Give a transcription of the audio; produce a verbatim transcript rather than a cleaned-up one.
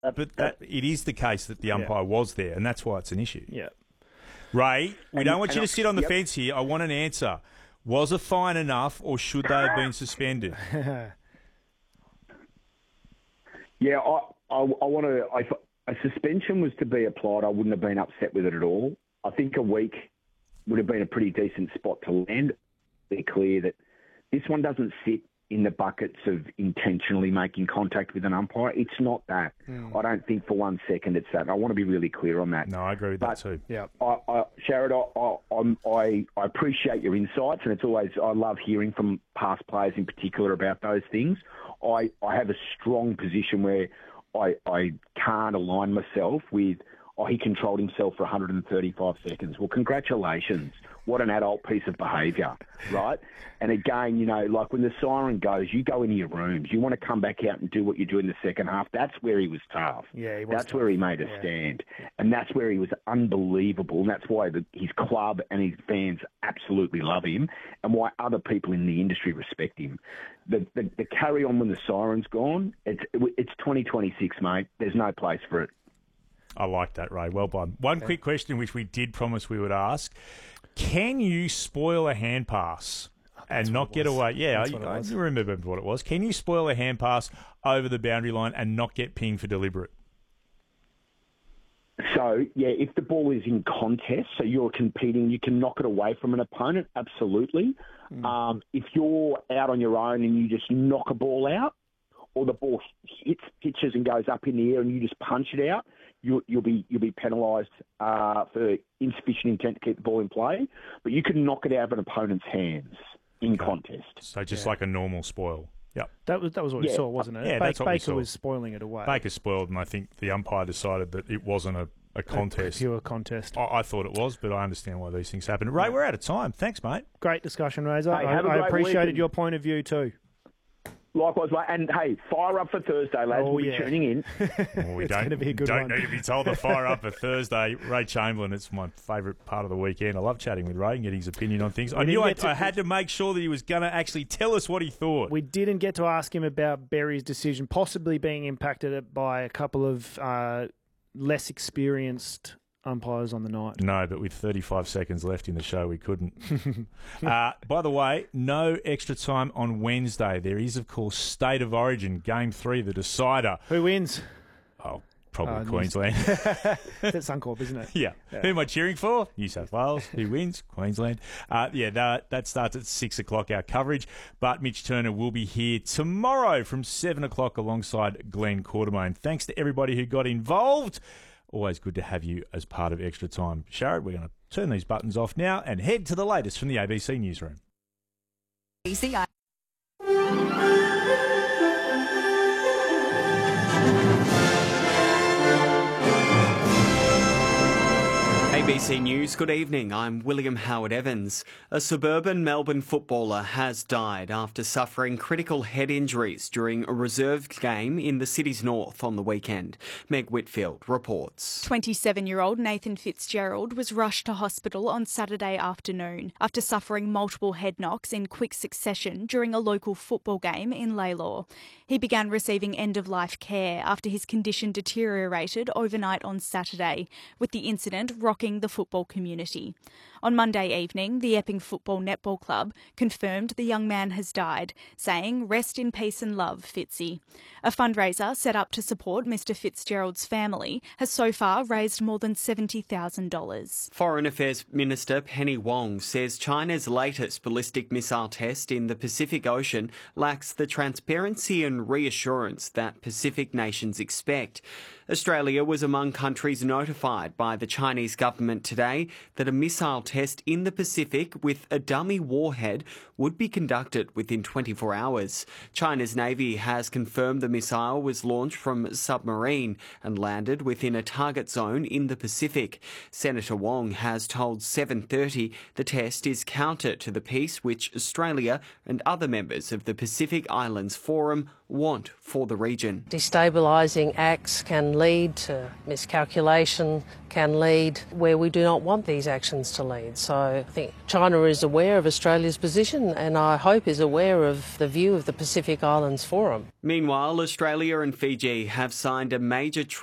That, but that, it is the case that the umpire yeah. was there, and that's why it's an issue. Yeah. Ray, we and, don't want you to I, sit on the yep. fence here. I want an answer. Was a fine enough, or should they have been suspended? yeah, I, I, I want to. If a suspension was to be applied, I wouldn't have been upset with it at all. I think a week would have been a pretty decent spot to land. Be clear that this one doesn't sit in the buckets of intentionally making contact with an umpire. It's not that. Mm. I don't think for one second it's that. I want to be really clear on that. No, I agree with but that too. Yeah, I, I, Sharad, I, I, I, I appreciate your insights, and it's always I love hearing from past players in particular about those things. I, I have a strong position where I, I can't align myself with. Oh, he controlled himself for one hundred thirty-five seconds. Well, congratulations. What an adult piece of behaviour, right? And again, you know, like when the siren goes, you go into your rooms. You want to come back out and do what you do in the second half. That's where he was tough. Yeah, he was That's tough. where he made a yeah. stand. And that's where he was unbelievable. And that's why the, his club and his fans absolutely love him and why other people in the industry respect him. The, the, the carry on when the siren's gone, it's, it's twenty twenty-six, mate. There's no place for it. I like that, Ray. Well done. One okay. quick question which we did promise we would ask. Can you spoil a hand pass and That's not get away? Yeah, I, I remember what it was. Can you spoil a hand pass over the boundary line and not get pinged for deliberate? So, yeah, if the ball is in contest, so you're competing, you can knock it away from an opponent, absolutely. Mm. Um, if you're out on your own and you just knock a ball out, or the ball hits pitches and goes up in the air and you just punch it out, you, you'll be you'll be penalised uh, for insufficient intent to keep the ball in play. But you can knock it out of an opponent's hands in okay. contest. So just yeah. like a normal spoil. Yep. That was that was what yeah. we saw, wasn't it? Yeah, ba- that's what Baker we saw. was spoiling it away. Baker spoiled, and I think the umpire decided that it wasn't a, a contest. A pure contest. I, I thought it was, but I understand why these things happen. Ray, we're out of time. Thanks, mate. Great discussion, Razor. Hey, I, I appreciated weekend. your point of view too. Likewise, mate. And, hey, fire up for Thursday, lads. Oh, we'll yeah. be tuning in. Well, we it's don't, going to be a good don't one. need to be told to fire up for Thursday. Ray Chamberlain, it's my favourite part of the weekend. I love chatting with Ray and getting his opinion on things. We I knew I, to, I had to make sure that he was going to actually tell us what he thought. We didn't get to ask him about Berry's decision possibly being impacted by a couple of uh, less experienced umpires on the night. No, but with thirty-five seconds left in the show, we couldn't. uh, by the way, no extra time on Wednesday. There is, of course, State of Origin, Game three, the decider. Who wins? Oh, probably uh, Queensland. That's Suncorp, isn't it? Yeah. yeah. Who am I cheering for? New South Wales. Who wins? Queensland. Uh, yeah, that, that starts at six o'clock, our coverage. But Mitch Turner will be here tomorrow from seven o'clock alongside Glenn Quartermain. Thanks to everybody who got involved. Always good to have you as part of Extra Time. Sharad, we're going to turn these buttons off now and head to the latest from the A B C Newsroom. A B C I- A B C News, good evening. I'm William Howard Evans. A suburban Melbourne footballer has died after suffering critical head injuries during a reserved game in the city's north on the weekend. Meg Whitfield reports. twenty-seven-year-old Nathan Fitzgerald was rushed to hospital on Saturday afternoon after suffering multiple head knocks in quick succession during a local football game in Lalor. He began receiving end-of-life care after his condition deteriorated overnight on Saturday, with the incident rocking the football community. On Monday evening, the Epping Football Netball Club confirmed the young man has died, saying, "Rest in peace and love, Fitzy." A fundraiser set up to support Mister Fitzgerald's family has so far raised more than seventy thousand dollars. Foreign Affairs Minister Penny Wong says China's latest ballistic missile test in the Pacific Ocean lacks the transparency and reassurance that Pacific nations expect. Australia was among countries notified by the Chinese government today that a missile test in the Pacific with a dummy warhead would be conducted within twenty-four hours. China's Navy has confirmed the missile was launched from a submarine and landed within a target zone in the Pacific. Senator Wong has told seven thirty the test is counter to the peace which Australia and other members of the Pacific Islands Forum want for the region. Destabilising acts can lead to miscalculation, can lead where we do not want these actions to lead. So I think China is aware of Australia's position and I hope is aware of the view of the Pacific Islands Forum. Meanwhile, Australia and Fiji have signed a major